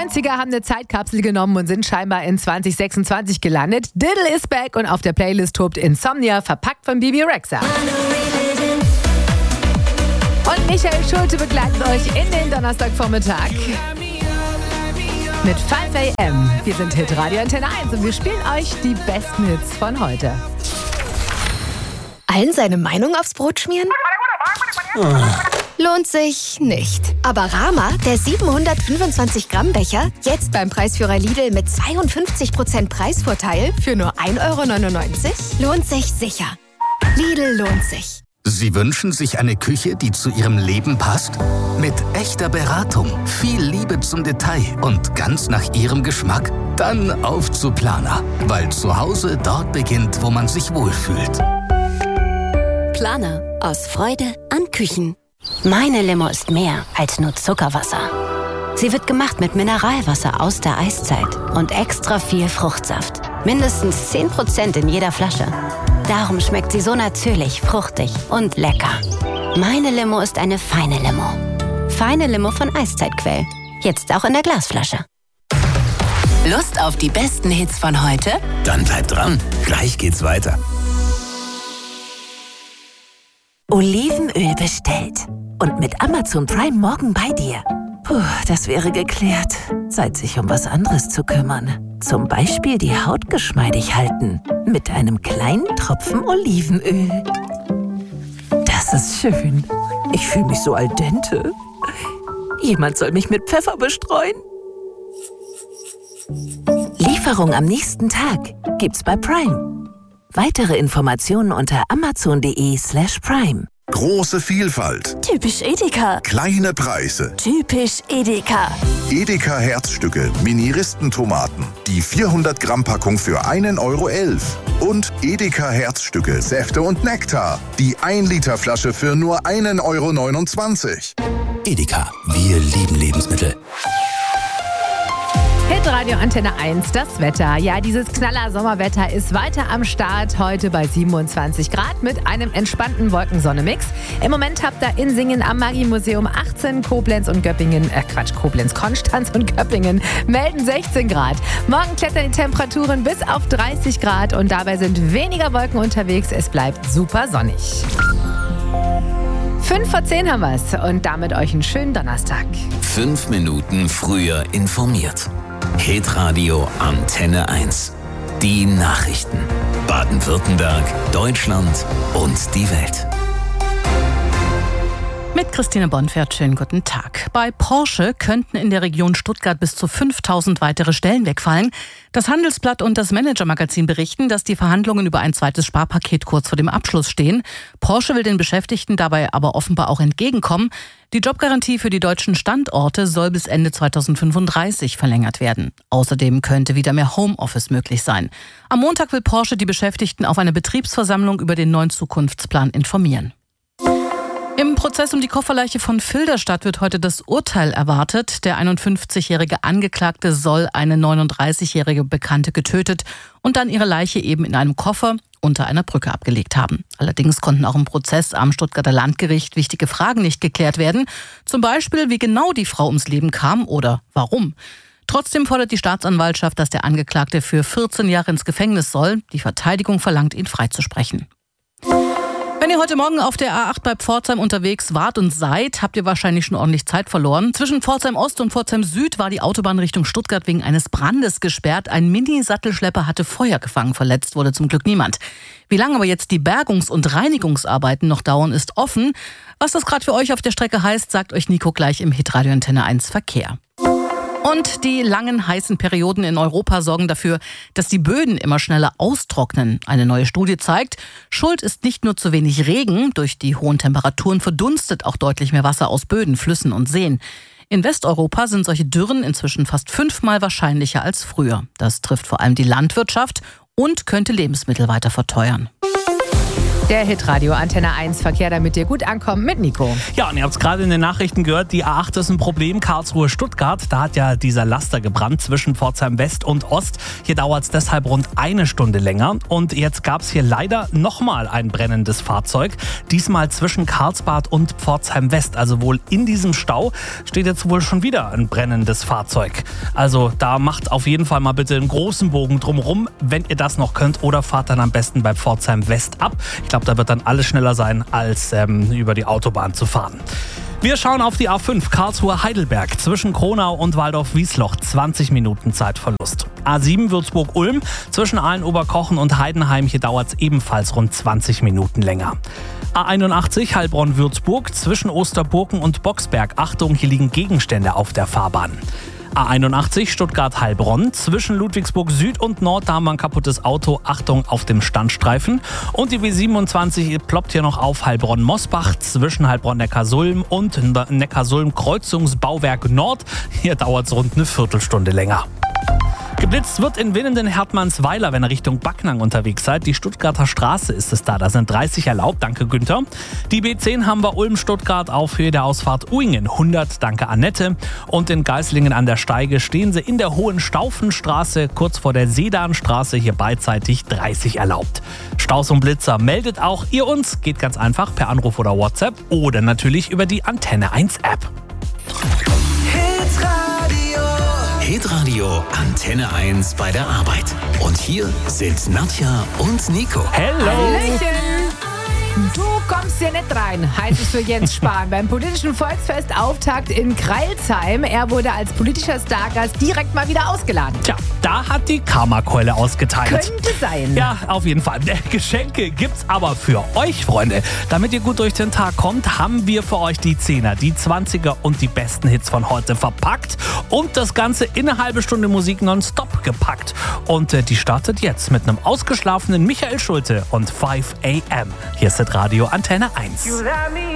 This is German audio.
90er haben eine Zeitkapsel genommen und sind scheinbar in 2026 gelandet. Diddle is back und auf der Playlist tobt Insomnia, verpackt von Bebe Rexha. Und Michael Schulte begleitet euch in den Donnerstagvormittag mit 5 AM. Wir sind Hitradio Antenne 1 und wir spielen euch die besten Hits von heute. Allen seine Meinung aufs Brot schmieren? Lohnt sich nicht. Aber Rama, der 725-Gramm-Becher, jetzt beim Preisführer Lidl mit 52% Preisvorteil für nur 1,99 €, lohnt sich sicher. Lidl lohnt sich. Sie wünschen sich eine Küche, die zu Ihrem Leben passt? Mit echter Beratung, viel Liebe zum Detail und ganz nach Ihrem Geschmack? Dann auf zu Planer, weil zu Hause dort beginnt, wo man sich wohlfühlt. Planer, aus Freude an Küchen. Meine Limo ist mehr als nur Zuckerwasser. Sie wird gemacht mit Mineralwasser aus der Eiszeit und extra viel Fruchtsaft. Mindestens 10% in jeder Flasche. Darum schmeckt sie so natürlich, fruchtig und lecker. Meine Limo ist eine feine Limo. Feine Limo von Eiszeitquell. Jetzt auch in der Glasflasche. Lust auf die besten Hits von heute? Dann bleibt dran. Gleich geht's weiter. Olivenöl bestellt. Und mit Amazon Prime morgen bei dir. Puh, das wäre geklärt. Zeit, sich um was anderes zu kümmern. Zum Beispiel die Haut geschmeidig halten. Mit einem kleinen Tropfen Olivenöl. Das ist schön. Ich fühle mich so al dente. Jemand soll mich mit Pfeffer bestreuen. Lieferung am nächsten Tag gibt's bei Prime. Weitere Informationen unter amazon.de/prime. Große Vielfalt. Typisch Edeka. Kleine Preise. Typisch Edeka. Edeka Herzstücke, Mini-Ristentomaten. Die 400-Gramm-Packung für 1,11 €. Und Edeka Herzstücke, Säfte und Nektar. Die 1-Liter-Flasche für nur 1,29 €. Edeka, wir lieben Lebensmittel. Hitradio Antenne 1, das Wetter. Ja, dieses Knaller-Sommerwetter ist weiter am Start. Heute bei 27 Grad mit einem entspannten Wolkensonne-Mix. Im Moment habt ihr in Singen am Magie-Museum 18, Koblenz und Göppingen, Koblenz, Konstanz und Göppingen melden 16 Grad. Morgen klettern die Temperaturen bis auf 30 Grad und dabei sind weniger Wolken unterwegs. Es bleibt super sonnig. 5 vor 10 haben wir's und damit euch einen schönen Donnerstag. 5 Minuten früher informiert. Hitradio Antenne 1. Die Nachrichten. Baden-Württemberg, Deutschland und die Welt. Mit Christine Bonfert, schönen guten Tag. Bei Porsche könnten in der Region Stuttgart bis zu 5.000 weitere Stellen wegfallen. Das Handelsblatt und das Manager-Magazin berichten, dass die Verhandlungen über ein zweites Sparpaket kurz vor dem Abschluss stehen. Porsche will den Beschäftigten dabei aber offenbar auch entgegenkommen. Die Jobgarantie für die deutschen Standorte soll bis Ende 2035 verlängert werden. Außerdem könnte wieder mehr Homeoffice möglich sein. Am Montag will Porsche die Beschäftigten auf einer Betriebsversammlung über den neuen Zukunftsplan informieren. Im Prozess um die Kofferleiche von Filderstadt wird heute das Urteil erwartet. Der 51-jährige Angeklagte soll eine 39-jährige Bekannte getötet und dann ihre Leiche eben in einem Koffer unter einer Brücke abgelegt haben. Allerdings konnten auch im Prozess am Stuttgarter Landgericht wichtige Fragen nicht geklärt werden. Zum Beispiel, wie genau die Frau ums Leben kam oder warum. Trotzdem fordert die Staatsanwaltschaft, dass der Angeklagte für 14 Jahre ins Gefängnis soll. Die Verteidigung verlangt, ihn freizusprechen. Wenn ihr heute Morgen auf der A8 bei Pforzheim unterwegs wart und seid, habt ihr wahrscheinlich schon ordentlich Zeit verloren. Zwischen Pforzheim Ost und Pforzheim Süd war die Autobahn Richtung Stuttgart wegen eines Brandes gesperrt. Ein Mini-Sattelschlepper hatte Feuer gefangen, verletzt wurde zum Glück niemand. Wie lange aber jetzt die Bergungs- und Reinigungsarbeiten noch dauern, ist offen. Was das gerade für euch auf der Strecke heißt, sagt euch Nico gleich im Hitradio Antenne 1 Verkehr. Und die langen, heißen Perioden in Europa sorgen dafür, dass die Böden immer schneller austrocknen. Eine neue Studie zeigt, schuld ist nicht nur zu wenig Regen. Durch die hohen Temperaturen verdunstet auch deutlich mehr Wasser aus Böden, Flüssen und Seen. In Westeuropa sind solche Dürren inzwischen fast 5-mal wahrscheinlicher als früher. Das trifft vor allem die Landwirtschaft und könnte Lebensmittel weiter verteuern. Der Hitradio Antenne 1 Verkehr, damit ihr gut ankommt mit Nico. Ja, und ihr habt es gerade in den Nachrichten gehört, die A8 ist ein Problem, Karlsruhe-Stuttgart. Da hat ja dieser Laster gebrannt zwischen Pforzheim West und Ost. Hier dauert es deshalb rund 1 Stunde länger. Und jetzt gab es hier leider nochmal ein brennendes Fahrzeug. Diesmal zwischen Karlsbad und Pforzheim West. Also wohl in diesem Stau steht jetzt wohl schon wieder ein brennendes Fahrzeug. Also da macht auf jeden Fall mal bitte einen großen Bogen drumherum, wenn ihr das noch könnt. Oder fahrt dann am besten bei Pforzheim West ab. Ich glaube, da wird dann alles schneller sein, als über die Autobahn zu fahren. Wir schauen auf die A5 Karlsruhe-Heidelberg zwischen Kronau und Waldorf-Wiesloch. 20 Minuten Zeitverlust. A7 Würzburg-Ulm zwischen Aalen-Oberkochen und Heidenheim. Hier dauert es ebenfalls rund 20 Minuten länger. A81 Heilbronn-Würzburg zwischen Osterburken und Boxberg. Achtung, hier liegen Gegenstände auf der Fahrbahn. A81 Stuttgart-Heilbronn zwischen Ludwigsburg Süd und Nord, da haben wir ein kaputtes Auto. Achtung auf dem Standstreifen. Und die B27 ploppt hier noch auf Heilbronn-Mosbach zwischen Heilbronn-Neckarsulm und Neckarsulm-Kreuzungsbauwerk Nord. Hier dauert es rund eine Viertelstunde länger. Geblitzt wird in Winnenden-Hertmannsweiler, wenn ihr Richtung Backnang unterwegs seid. Die Stuttgarter Straße ist es da. Da sind 30 erlaubt. Danke, Günther. Die B10 haben wir Ulm-Stuttgart auf Höhe der Ausfahrt Uingen. 100. Danke, Annette. Und in Geislingen an der Steige stehen sie in der Hohenstaufenstraße, kurz vor der Sedanstraße. Hier beidseitig 30 erlaubt. Staus und Blitzer meldet auch ihr uns. Geht ganz einfach per Anruf oder WhatsApp oder natürlich über die Antenne 1 App. Hitradio Antenne 1 bei der Arbeit. Und hier sind Nadja und Nico. Hello! Hallöchen! Du kommst hier nicht rein, heißt es für Jens Spahn beim politischen Volksfest Auftakt in Crailsheim. Er wurde als politischer Stargast direkt mal wieder ausgeladen. Tja, da hat die Karma-Keule ausgeteilt. Könnte sein. Ja, auf jeden Fall. Geschenke gibt's aber für euch, Freunde. Damit ihr gut durch den Tag kommt, haben wir für euch die 10er, die 20er und die besten Hits von heute verpackt und das Ganze in eine halbe Stunde Musik nonstop gepackt. Und die startet jetzt mit einem ausgeschlafenen Michael Schulte und 5 AM. Hier ist das Radio Antenne 1.